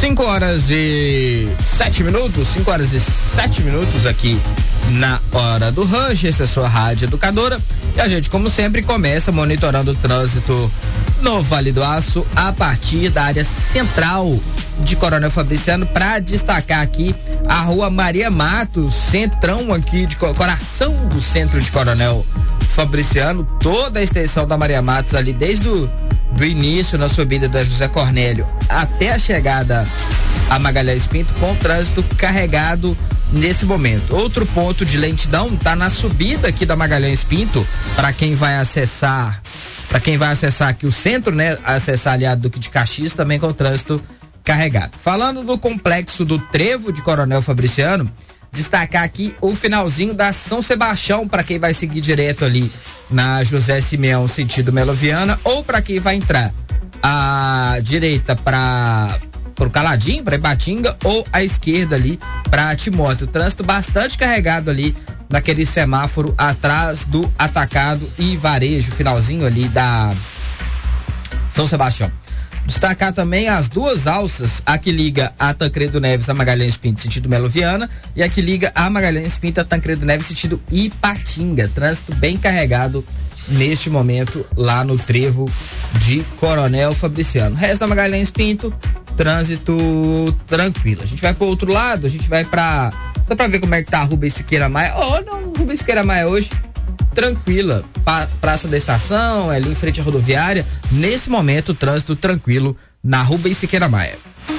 5 horas e 7 minutos, 5 horas e 7 minutos aqui na Hora do Rush. Essa é a sua rádio educadora e a gente, como sempre, começa monitorando o trânsito no Vale do Aço a partir da área central de Coronel Fabriciano, para destacar aqui a Rua Maria Matos, centrão aqui de coração do centro de Coronel Fabriciano, toda a extensão da Maria Matos ali desde do início na subida da José Cornélio até a chegada a Magalhães Pinto, com o trânsito carregado nesse momento. Outro ponto de lentidão tá na subida aqui da Magalhães Pinto, para quem vai acessar aqui o centro, né, acessar ali a Duque de Caxias, também com o trânsito carregado. Falando do complexo do Trevo de Coronel Fabriciano, destacar aqui o finalzinho da São Sebastião, para quem vai seguir direto ali na José Simeão sentido Melo Viana, ou para quem vai entrar à direita para o Caladinho, para Ipatinga, ou à esquerda ali para Timóteo. Trânsito bastante carregado ali naquele semáforo atrás do Atacado e Varejo, finalzinho ali da São Sebastião. Destacar também as duas alças, a que liga a Tancredo Neves a Magalhães Pinto sentido Melo Viana e a que liga a Magalhães Pinto a Tancredo Neves sentido Ipatinga. Trânsito bem carregado neste momento lá no Trevo de Coronel Fabriciano. Resto da Magalhães Pinto, trânsito tranquilo. A gente vai pro outro lado, a gente vai só pra ver como é que tá a Rubens Siqueira Maia. Rubens Siqueira Maia hoje tranquila, Praça da Estação, ali em frente à rodoviária. Nesse momento, trânsito tranquilo na Rubens Siqueira Maia.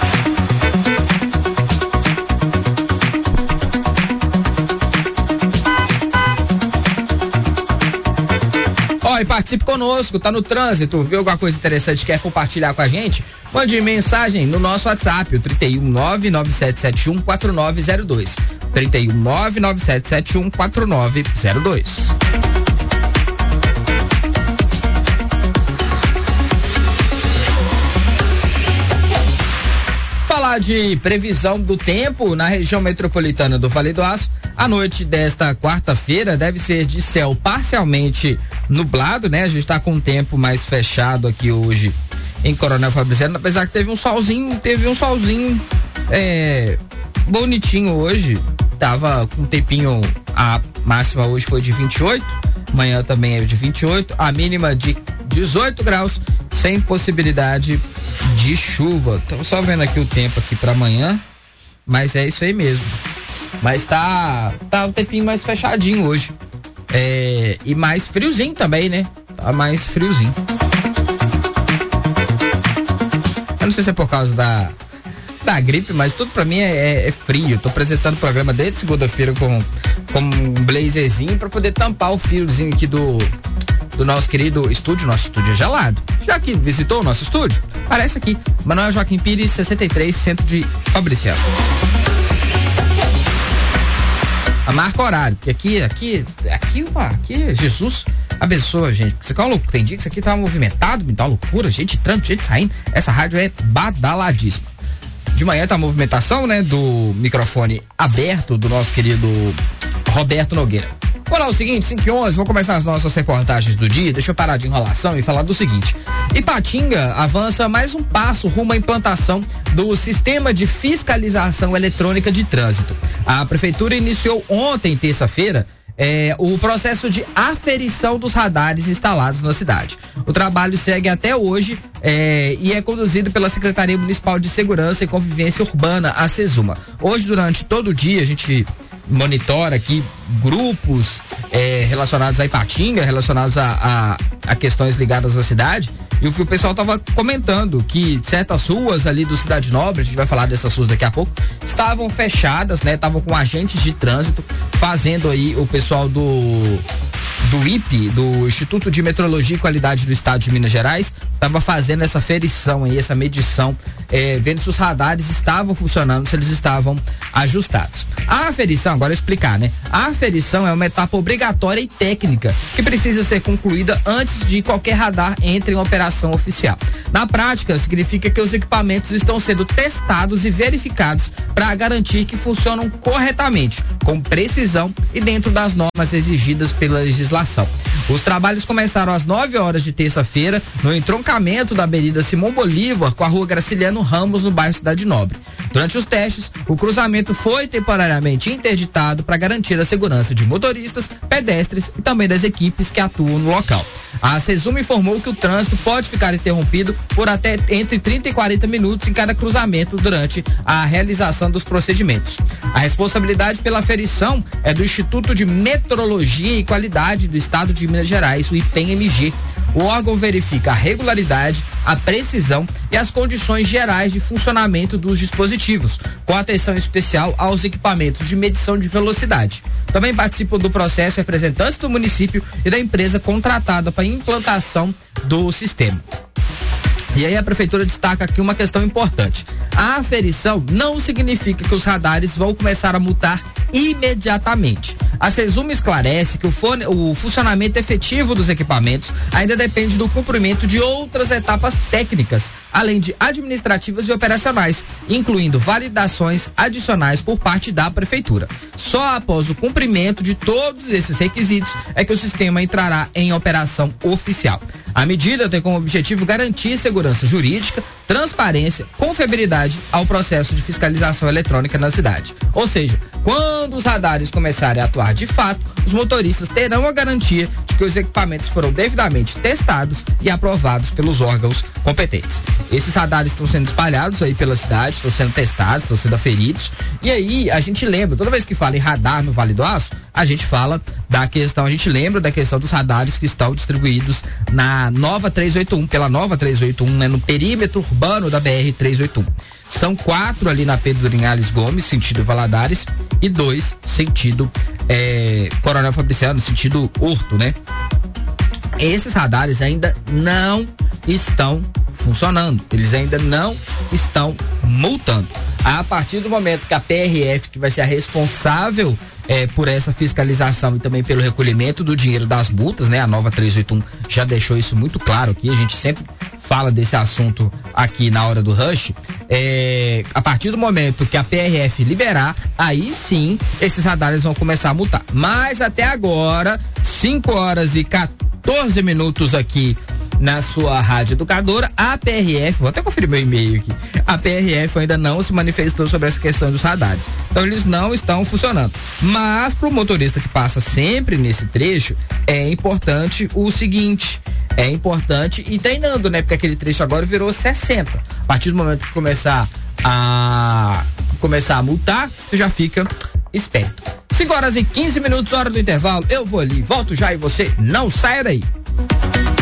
E participe conosco, tá no trânsito, viu alguma coisa interessante, quer compartilhar com a gente? Mande mensagem no nosso WhatsApp, o 31997714902. 31997714902. Falar de previsão do tempo na região metropolitana do Vale do Aço. A noite desta quarta-feira deve ser de céu parcialmente nublado, né? A gente tá com um tempo mais fechado aqui hoje em Coronel Fabriciano, apesar que teve um solzinho bonitinho hoje. Tava com um tempinho, a máxima hoje foi de 28, amanhã também é de 28, a mínima de 18 graus, sem possibilidade de chuva. Tô só vendo aqui o tempo aqui para amanhã, mas é isso aí mesmo. Mas tá um tempinho mais fechadinho hoje. E mais friozinho também, né? Tá mais friozinho. Eu não sei se é por causa da gripe, mas tudo pra mim é frio. Tô apresentando o programa desde segunda-feira com um blazerzinho pra poder tampar o friozinho aqui do nosso querido estúdio. Nosso estúdio é gelado. Já que visitou o nosso estúdio, aparece aqui. Manuel Joaquim Pires, 63, centro de Fabriciano. A marca horário, porque aqui Jesus abençoa, gente. Porque tem dia que isso aqui tá movimentado, me dá uma loucura, gente entrando, gente saindo. Essa rádio é badaladíssima. De manhã tá a movimentação, né, do microfone aberto do nosso querido Roberto Nogueira. Vamos lá, o seguinte, 5h11, vamos começar as nossas reportagens do dia. Deixa eu parar de enrolação e falar do seguinte: Ipatinga avança mais um passo rumo à implantação do sistema de fiscalização eletrônica de trânsito. A prefeitura iniciou ontem, terça-feira, o processo de aferição dos radares instalados na cidade. O trabalho segue até hoje e é conduzido pela Secretaria Municipal de Segurança e Convivência Urbana, a SESUMA. Hoje, durante todo o dia, a gente monitora aqui grupos relacionados a Ipatinga, relacionados a questões ligadas à cidade, e o pessoal estava comentando que certas ruas ali do Cidade Nobre, a gente vai falar dessas ruas daqui a pouco, estavam fechadas, né? Estavam com agentes de trânsito fazendo aí, o pessoal do IPE, do Instituto de Metrologia e Qualidade do Estado de Minas Gerais, estava fazendo essa ferição aí, essa medição, vendo se os radares estavam funcionando, se eles estavam ajustados. A aferição, agora eu explicar, né? A aferição é uma etapa obrigatória e técnica que precisa ser concluída antes de qualquer radar entre em operação oficial. Na prática, significa que os equipamentos estão sendo testados e verificados para garantir que funcionam corretamente, com precisão e dentro das normas exigidas pela legislação. Os trabalhos começaram às 9 horas de terça-feira no entroncamento da Avenida Simão Bolívar com a Rua Graciliano Ramos, no bairro Cidade Nobre. Durante os testes, o cruzamento foi temporariamente interditado para garantir a segurança de motoristas, pedestres e também das equipes que atuam no local. A Cesumo informou que o trânsito pode ficar interrompido por até entre 30 e 40 minutos em cada cruzamento durante a realização dos procedimentos. A responsabilidade pela aferição é do Instituto de Metrologia e Qualidade do Estado de Minas Gerais, o IPEM-MG. O órgão verifica a regularidade, a precisão e as condições gerais de funcionamento dos dispositivos, com atenção especial aos equipamentos de medição de velocidade. Também participam do processo representantes do município e da empresa contratada para a implantação do sistema. E aí a prefeitura destaca aqui uma questão importante. A aferição não significa que os radares vão começar a multar imediatamente. A Cesumo esclarece que o funcionamento efetivo dos equipamentos ainda depende do cumprimento de outras etapas técnicas, além de administrativas e operacionais, incluindo validações adicionais por parte da prefeitura. Só após o cumprimento de todos esses requisitos é que o sistema entrará em operação oficial. A medida tem como objetivo garantir segurança jurídica, transparência, confiabilidade ao processo de fiscalização eletrônica na cidade. Ou seja, quando os radares começarem a atuar de fato, os motoristas terão a garantia de que os equipamentos foram devidamente testados e aprovados pelos órgãos competentes. Esses radares estão sendo espalhados aí pela cidade, estão sendo testados, estão sendo aferidos. E aí a gente lembra, toda vez que fala em radar no Vale do Aço, a gente fala da questão, a gente lembra da questão dos radares que estão distribuídos na nova 381, pela nova 381, né, no perímetro urbano da BR-381. São 4 ali na Pedro Linhares Gomes, sentido Valadares, e 2 sentido Coronel Fabriciano, sentido Horto, né? Esses radares ainda não estão funcionando, eles ainda não estão multando. A partir do momento que a PRF, que vai ser a responsável por essa fiscalização e também pelo recolhimento do dinheiro das multas, né? A nova 381 já deixou isso muito claro aqui, a gente sempre fala desse assunto aqui na hora do Rush. A partir do momento que a PRF liberar, aí sim esses radares vão começar a multar. Mas até agora, 5 horas e 14 minutos aqui na sua rádio educadora, a PRF, vou até conferir meu e-mail aqui, a PRF ainda não se manifestou sobre essa questão dos radares. Então eles não estão funcionando. Mas para o motorista que passa sempre nesse trecho, é importante o seguinte, é importante ir treinando, né? Porque aquele trecho agora virou 60. A partir do momento que começar a multar, você já fica esperto. 5 horas e 15 minutos, hora do intervalo. Eu vou ali, volto já e você não saia daí.